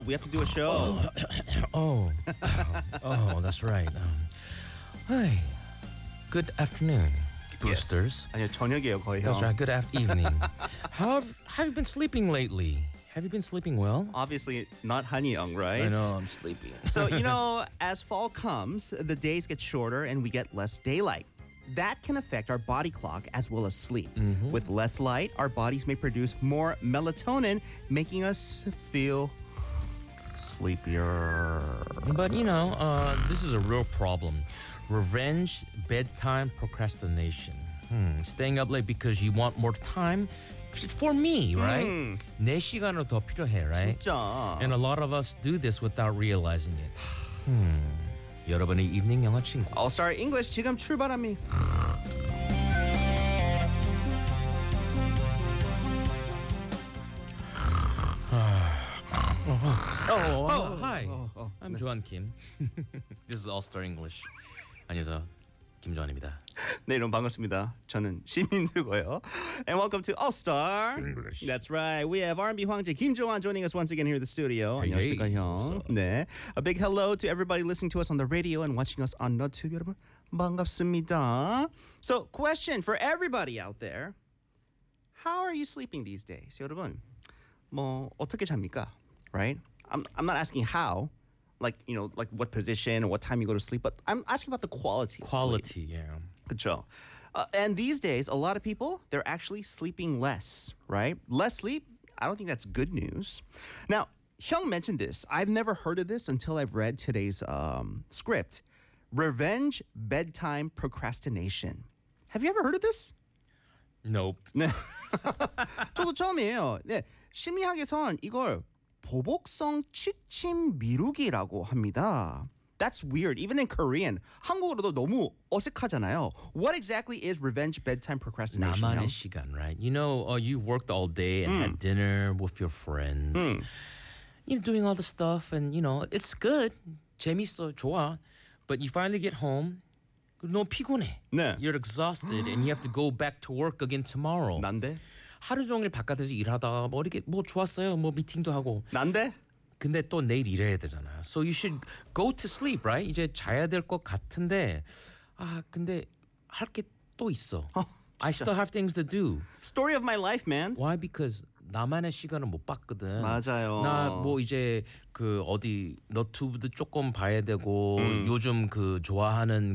We have to do a show. Oh, that's right. Hi, good afternoon, boosters. 아니요, 저녁이에요, 거의 형. That's right. Good evening. How have you been sleeping lately? Have you been sleeping well? Obviously, not Honey Young, right? I know I'm sleepy. So, as fall comes, the days get shorter and we get less daylight. That can affect our body clock as well as sleep. With less light, our bodies may produce more melatonin, making us feel sleepier. But this is a real problem. Revenge bedtime procrastination. Staying up late because you want more time. For me, right? 4시간은 더 필요해, right? 진짜. And a lot of us do this without realizing it. 여러분의 evening 영어 친구. All Star English 지금 출발합니다. Hi. I'm Johan Kim. This is All Star English. 안녕하세요. 김조한입니다. 네, 여러분 반갑습니다. 저는 신민수고요. And welcome to All Star English. That's right. We have R&B 황제 Kim Jo-han joining us once again here in the studio. Hey, 안녕하십니까, hey. 형. 네. A big hello to everybody listening to us on the radio and watching us on YouTube. 여러분 반갑습니다. So, question for everybody out there. How are you sleeping these days? 여러분, 어떻게 잡니까? Right? I'm not asking how. Like what position or what time you go to sleep, but I'm asking about the quality. Quality, yeah. 그쵸. And these days, a lot of people, they're actually sleeping less, right? Less sleep, I don't think that's good news. Now, Hyung mentioned this. I've never heard of this until I've read today's script. Revenge bedtime procrastination. Have you ever heard of this? Nope. 네. 저도 처음이에요. 네. 심리학에선 이걸 보복성 취침 미루기라고 합니다. That's weird. Even in Korean, 한국어로도 너무 어색하잖아요. What exactly is revenge bedtime procrastination? 나만의 시간, right? You worked all day and had dinner with your friends. Doing all the stuff and, it's good. 재밌어, 좋아. But you finally get home. 너무 피곤해. 네. You're exhausted and you have to go back to work again tomorrow. 난데? 하루 종일 바깥에서 일하다가 뭐 좋았어요. 뭐 미팅도 하고. 난데? 근데 또 내일 일해야 되잖아. So you should go to sleep, right? 이제 자야 될 것 같은데 근데 할 게 또 있어. I still have things to do. Story of my life, man. Why? Because 나만의 시간을 못 봤거든. 맞아요. 나 이제 어디 너튜브도 조금 봐야 되고 요즘 좋아하는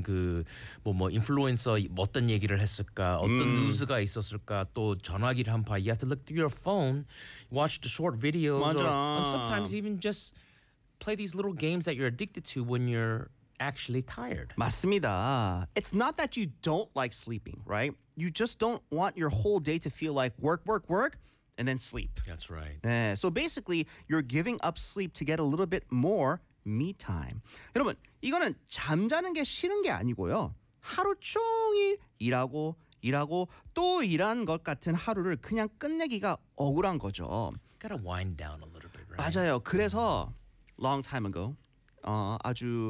인플루엔서 어떤 얘기를 했을까, 어떤 뉴스가 있었을까, 또 전화기를 한번 봐. You have to look through your phone, watch the short videos, 맞아. and sometimes even just play these little games that you're addicted to when you're actually tired. 맞습니다. It's not that you don't like sleeping, right? You just don't want your whole day to feel like work, and then sleep. That's right. 네, so basically, you're giving up sleep to get a little bit more me time. 여러분, 이거는 잠자는 게 싫은 게 아니고요. 하루 종일 일하고 또 일한 것 같은 하루를 그냥 끝내기가 억울한 거죠. Gotta wind down a little bit, right? 맞아요. 그래서 long time ago 아주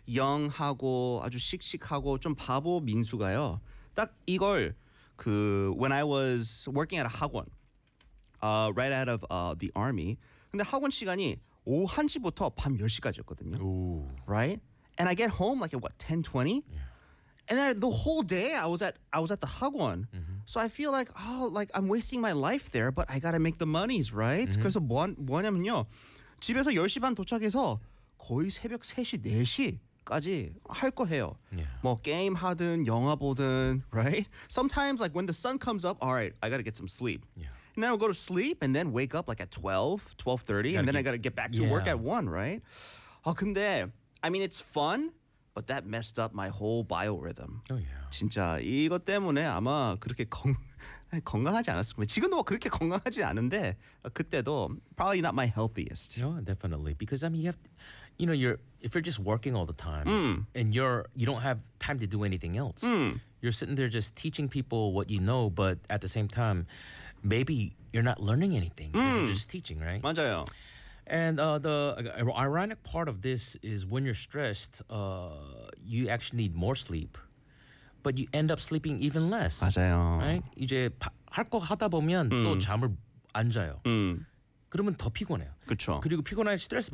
영하고 아주 씩씩하고 좀 바보 민수가요. 딱 이걸 when I was working at a 학원 right out of the army. 근데 학원 시간이 오후 1시부터 밤 10시까지였거든요. Ooh. Right? And I get home like at 10:20? Yeah. And then the whole day I was at the 학원. So I feel like I'm wasting my life there, but I got to make the monies, right? 그래서 뭐냐면요. 집에서 10시 반 도착해서 거의 새벽 3시, 4시까지 할 거 해요. Yeah. 뭐 게임 하든 영화 보든, right? Sometimes like when the sun comes up, all right, I got to get some sleep. Yeah. And then I'll go to sleep and then wake up like at 12, 12:30 and then I got to get back to work at 1, right? 근데 I mean it's fun, but that messed up my whole biorhythm. Oh yeah. 진짜 이것 때문에 아마 그렇게 건강하지 않았을 겁니다. 지금도 뭐 그렇게 건강하지 않은데 그때도 probably not my healthiest. No, definitely. Because I mean, if you're just working all the time and you don't have time to do anything else, you're sitting there just teaching people what you know, but at the same time, maybe you're not learning anything. You're just teaching, right? 맞아요. And the ironic part of this is when you're stressed, you actually need more sleep, but you end up sleeping even less. 맞아요. Right? 이제 할 거 하다 보면 또 잠을 안 자요. 그러면 더 피곤해요. 그렇죠. 그리고 피곤한 스트레스